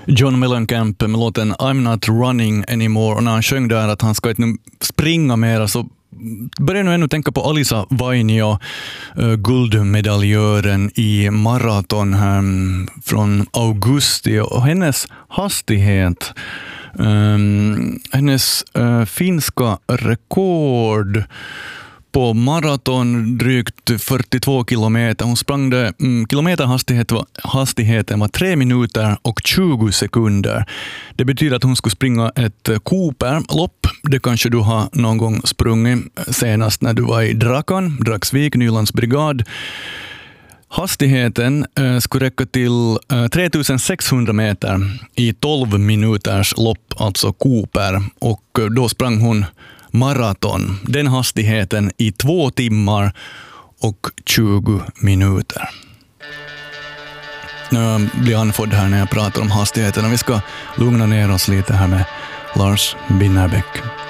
John Mellencamp med låten I'm not running anymore, och när han sjöng där att han ska inte springa mer, så börjar jag ännu tänka på Alisa Vainio, guldmedaljören i maraton här från augusti, och hennes hastighet, hennes finska rekord på maraton, drygt 42 kilometer. Hon sprang det, kilometerhastigheten var 3 minuter och 20 sekunder. Det betyder att hon skulle springa ett Cooper-lopp. Det kanske du har någon gång sprungit senast när du var i Dragsvik, Nylands brigad. Hastigheten skulle räcka till 3600 meter i 12 minuters lopp, alltså Cooper. Och då sprang hon maraton, den hastigheten, i 2 timmar och 20 minuter. Nu blir jag andfådd här när jag pratar om hastigheten, och vi ska lugna ner oss lite här med Lars Binnerbäck.